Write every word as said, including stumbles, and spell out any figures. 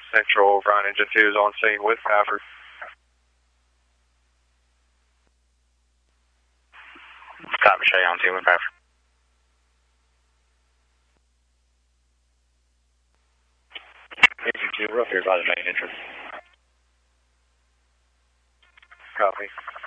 Central, Ryan Engine two is on scene with Pafford. Copy, Shay, on scene with Pafford. Engine two, rough here by the main entrance. Copy.